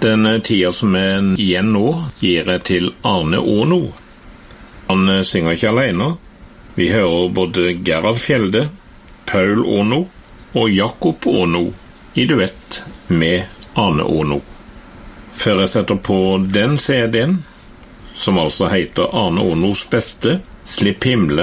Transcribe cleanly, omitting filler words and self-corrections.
Den tida som igjen nå gir jeg til Arne Ono. Han synger ikke alene. Vi hører både Gerhard Fjelde, Paul Ono og Jakob Ono i duett med Arne Ono. Før jeg setter på den CD-en, som altså heter Arne Onos beste, Slipp himle